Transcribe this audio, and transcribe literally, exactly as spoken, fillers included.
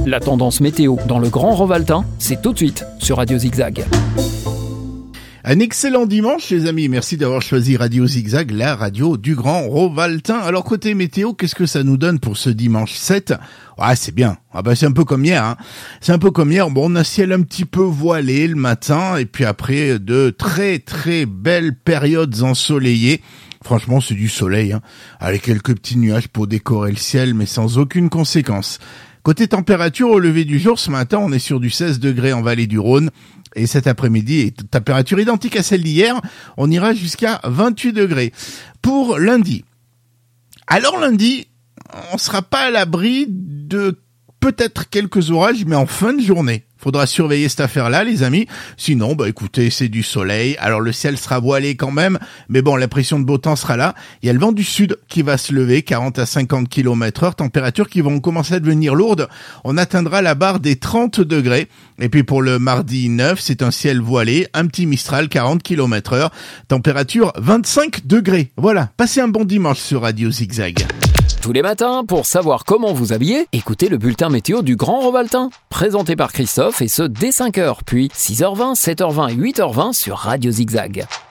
La tendance météo dans le Grand Rovaltin, c'est tout de suite sur Radio Zigzag. Un excellent dimanche les amis, merci d'avoir choisi Radio Zigzag, la radio du Grand Rovaltin. Alors côté météo, qu'est-ce que ça nous donne pour ce dimanche sept ? Ah c'est bien, ah bah c'est un peu comme hier, hein. C'est un peu comme hier, bon on a ciel un petit peu voilé le matin, et puis après de très très belles périodes ensoleillées. Franchement c'est du soleil, hein, avec quelques petits nuages pour décorer le ciel, mais sans aucune conséquence. Côté température, au lever du jour, ce matin on est sur du seize degrés en vallée du Rhône. Et cet après-midi, température identique à celle d'hier, on ira jusqu'à vingt-huit degrés. Pour lundi. Alors lundi, on sera pas à l'abri de peut-être quelques orages, mais en fin de journée. Faudra surveiller cette affaire-là, les amis. Sinon, bah écoutez, c'est du soleil. Alors le ciel sera voilé quand même, mais bon, la pression de beau temps sera là. Il y a le vent du sud qui va se lever, quarante à cinquante kilomètres heure, températures qui vont commencer à devenir lourdes. On atteindra la barre des trente degrés. Et puis pour le mardi neuf, c'est un ciel voilé, un petit Mistral, quarante kilomètres heure, température vingt-cinq degrés. Voilà, passez un bon dimanche sur Radio Zigzag. Tous les matins, pour savoir comment vous habiller, écoutez le bulletin météo du Grand Rovaltin, présenté par Christophe, et ce dès cinq heures, puis six heures vingt, sept heures vingt et huit heures vingt sur Radio Zigzag.